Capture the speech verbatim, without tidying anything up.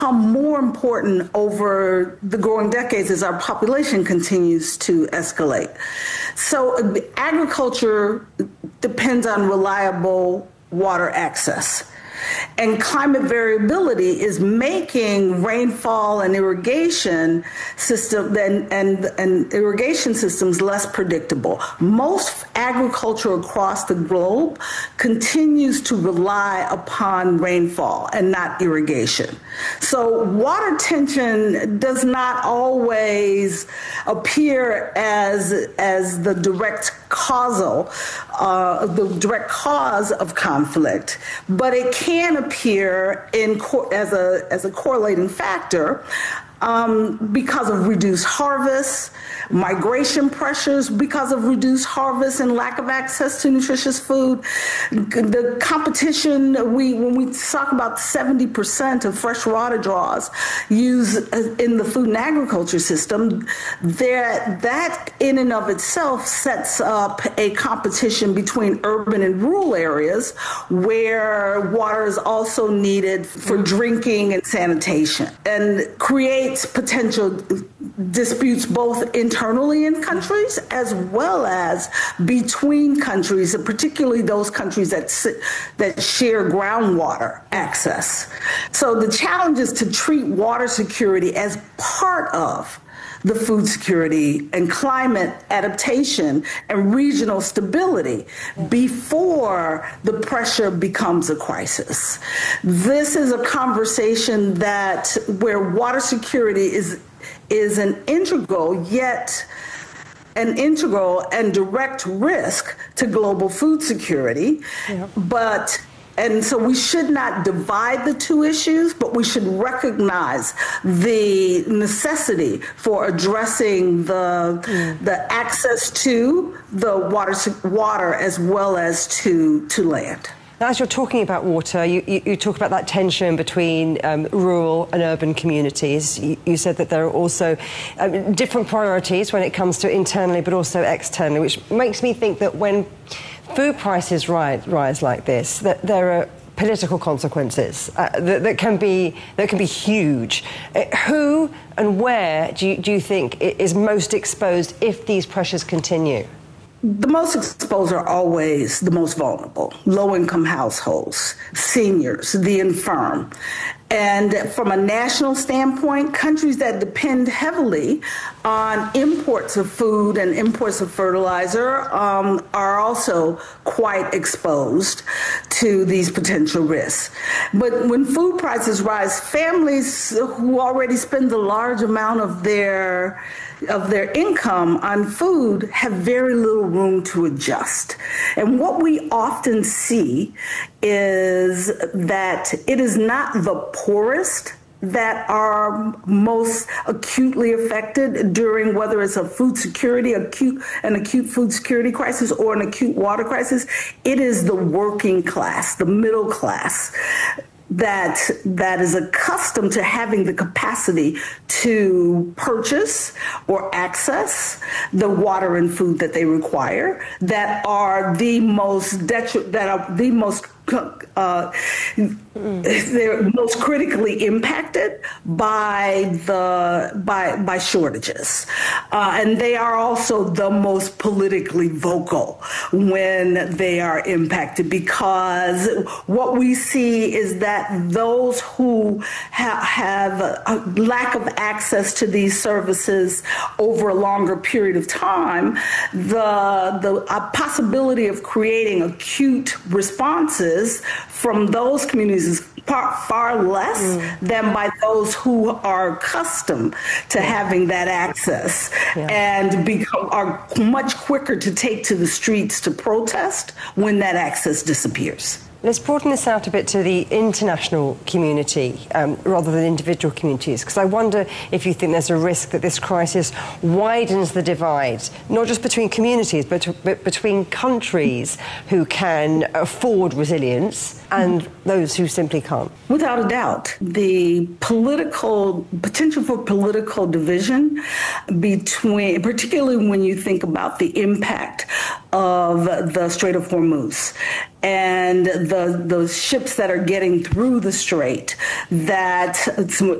more important over the growing decades as our population continues to escalate. So agriculture depends on reliable water access. And climate variability is making rainfall and irrigation system and, and, and irrigation systems less predictable. Most agriculture across the globe continues to rely upon rainfall and not irrigation. So water tension does not always appear as, as the direct causal, uh, the direct cause of conflict, but it can appear in co- as a as a correlating factor um, because of reduced harvests, migration pressures because of reduced harvests and lack of access to nutritious food. The competition, we when we talk about seventy percent of fresh water draws used in the food and agriculture system, there, that in and of itself sets up a competition between urban and rural areas where water is also needed for drinking and sanitation, and creates potential disputes both internally in countries as well as between countries, and particularly those countries that sit, that share groundwater access. So the challenge is to treat water security as part of the food security and climate adaptation and regional stability before the pressure becomes a crisis. This is a conversation that where water security is is an integral yet an integral and direct risk to global food security, yep. but And so we should not divide the two issues, but we should recognize the necessity for addressing the mm. the access to the water water as well as to, to land. Now, as you're talking about water, you, you, you talk about that tension between um, rural and urban communities. You, you said that there are also um, different priorities when it comes to internally but also externally, which makes me think that when food prices rise, rise like this, that there are political consequences uh, that, that can be that can be huge. Uh, who and where do you, do you think is most exposed if these pressures continue? The most exposed are always the most vulnerable: low-income households, seniors, the infirm. And from a national standpoint, countries that depend heavily on imports of food and imports of fertilizer um, are also quite exposed to these potential risks. But when food prices rise, families who already spend a large amount of their of their income on food have very little room to adjust. And what we often see is that it is not the poorest that are most acutely affected during whether it's a food security, acute an acute food security crisis or an acute water crisis. It is the working class, the middle class, that that is accustomed to having the capacity to purchase or access the water and food that they require, that are the most detri- that are the most uh, they're most critically impacted by the by by shortages, uh, and they are also the most politically vocal when they are impacted, because what we see is that those who ha- have a lack of access to these services over a longer period of time, the the uh, possibility of creating acute responses from those communities is far, far less mm. than by those who are accustomed to yeah. having that access yeah. and become are much quicker to take to the streets to protest when that access disappears. Let's broaden this out a bit to the international community um, rather than individual communities, because I wonder if you think there's a risk that this crisis widens the divide, not just between communities, but, to, but between countries who can afford resilience and those who simply can't. Without a doubt, the political potential for political division between, particularly when you think about the impact of the Strait of Hormuz and the the ships that are getting through the strait, that